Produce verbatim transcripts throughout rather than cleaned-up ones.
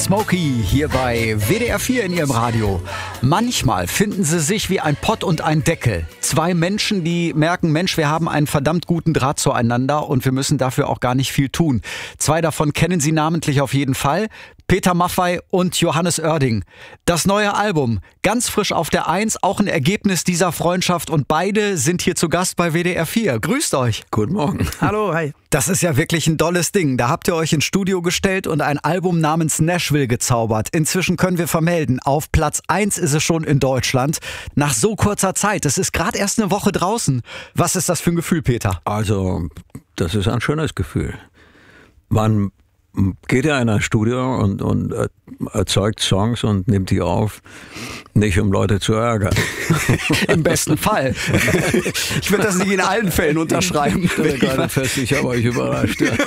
Smokey hier bei W D R vier in Ihrem Radio. Manchmal finden sie sich wie ein Pott und ein Deckel. Zwei Menschen, die merken, Mensch, wir haben einen verdammt guten Draht zueinander und wir müssen dafür auch gar nicht viel tun. Zwei davon kennen Sie namentlich auf jeden Fall. Peter Maffay und Johannes Oerding. Das neue Album, ganz frisch auf der Eins, auch ein Ergebnis dieser Freundschaft und beide sind hier zu Gast bei W D R vier. Grüßt euch. Guten Morgen. Hallo, hi. Das ist ja wirklich ein dolles Ding. Da habt ihr euch ins Studio gestellt und ein Album namens Nashville gezaubert. Inzwischen können wir vermelden, auf Platz eins ist es schon in Deutschland. Nach so kurzer Zeit, das ist gerade erst eine Woche draußen. Was ist das für ein Gefühl, Peter? Also, das ist ein schönes Gefühl. Man geht ja in ein Studio und, und erzeugt Songs und nimmt die auf, nicht um Leute zu ärgern. Im besten Fall. Ich würde das nicht in allen Fällen unterschreiben. Ich bin gerade fest, ich habe euch überrascht. Ja.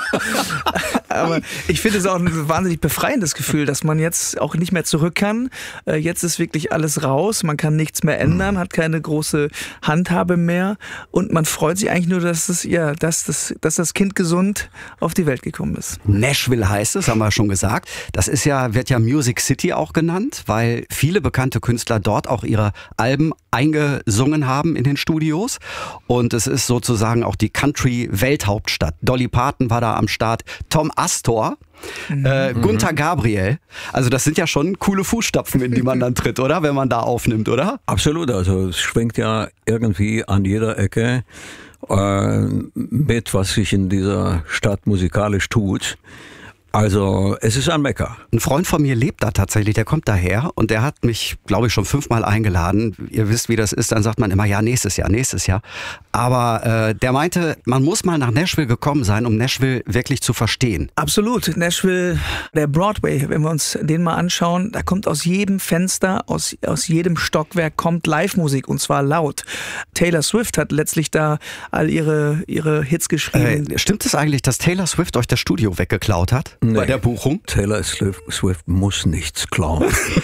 Aber ich finde es auch ein wahnsinnig befreiendes Gefühl, dass man jetzt auch nicht mehr zurück kann. Jetzt ist wirklich alles raus, man kann nichts mehr ändern, hat keine große Handhabe mehr und man freut sich eigentlich nur, dass das, ja, dass das, dass das Kind gesund auf die Welt gekommen ist. Nashville heißt es, haben wir schon gesagt. Das ist ja, wird ja Music City auch genannt, weil viele bekannte Künstler dort auch ihre Alben eingesungen haben in den Studios. Und es ist sozusagen auch die Country-Welthauptstadt. Dolly Parton war da am Start, Tom Astor, mhm. äh, Gunther Gabriel. Also das sind ja schon coole Fußstapfen, in die man dann tritt, oder? Wenn man da aufnimmt, oder? Absolut, also es schwingt ja irgendwie an jeder Ecke äh, mit, was sich in dieser Stadt musikalisch tut. Also es ist ein Mekka. Ein Freund von mir lebt da tatsächlich, der kommt daher und der hat mich, glaube ich, schon fünfmal eingeladen. Ihr wisst, wie das ist, dann sagt man immer, ja, nächstes Jahr, nächstes Jahr. Aber äh, der meinte, man muss mal nach Nashville gekommen sein, um Nashville wirklich zu verstehen. Absolut. Nashville, der Broadway, wenn wir uns den mal anschauen, da kommt aus jedem Fenster, aus, aus jedem Stockwerk kommt Live-Musik und zwar laut. Taylor Swift hat letztlich da all ihre, ihre Hits geschrieben. Äh, stimmt es eigentlich, dass Taylor Swift euch das Studio weggeklaut hat? Nee. Bei der Buchung? Taylor Swift muss nichts klauen.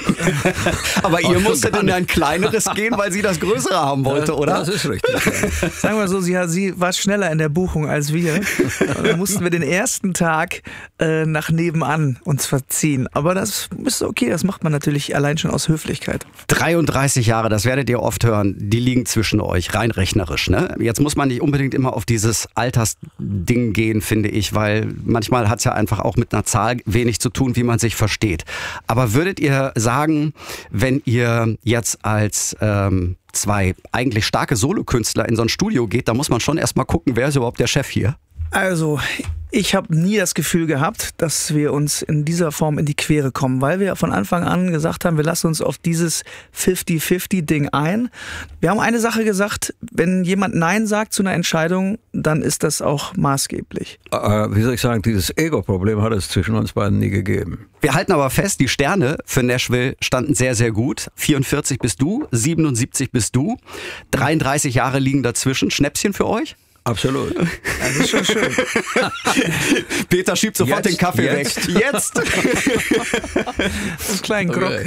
Aber ihr musstet in ein kleineres gehen, weil sie das Größere haben wollte, das, oder? Das ist richtig. Sagen wir so, sie, sie war schneller in der Buchung als wir. Und dann mussten wir den ersten Tag äh, nach nebenan uns verziehen. Aber das ist okay, das macht man natürlich allein schon aus Höflichkeit. dreiunddreißig Jahre, das werdet ihr oft hören, die liegen zwischen euch, rein rechnerisch. Ne? Jetzt muss man nicht unbedingt immer auf dieses Altersding gehen, finde ich, weil manchmal hat es ja einfach auch mit einer Zahl wenig zu tun, wie man sich versteht. Aber würdet ihr sagen, wenn ihr jetzt als ähm, zwei eigentlich starke Solokünstler in so ein Studio geht, da muss man schon erstmal gucken, wer ist überhaupt der Chef hier? Also, ich habe nie das Gefühl gehabt, dass wir uns in dieser Form in die Quere kommen, weil wir von Anfang an gesagt haben, wir lassen uns auf dieses fünfzig fünfzig Ding ein. Wir haben eine Sache gesagt, wenn jemand Nein sagt zu einer Entscheidung, dann ist das auch maßgeblich. Äh, wie soll ich sagen, dieses Ego-Problem hat es zwischen uns beiden nie gegeben. Wir halten aber fest, die Sterne für Nashville standen sehr, sehr gut. vierundvierzig bist du, siebenundsiebzig bist du, dreiunddreißig Jahre liegen dazwischen. Schnäpschen für euch? Absolut. Das ist schon schön. Peter schiebt sofort Jetzt, den Kaffee jetzt. weg. Jetzt! Das kleinen Grock. Okay.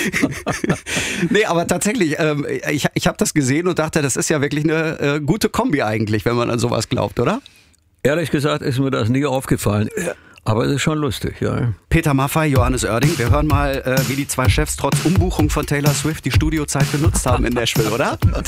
Nee, aber tatsächlich, ähm, ich, ich habe das gesehen und dachte, das ist ja wirklich eine äh, gute Kombi eigentlich, wenn man an sowas glaubt, oder? Ehrlich gesagt ist mir das nie aufgefallen. Aber es ist schon lustig, ja. Peter Maffay, Johannes Oerding, wir hören mal, äh, wie die zwei Chefs trotz Umbuchung von Taylor Swift die Studiozeit genutzt haben in Nashville, oder?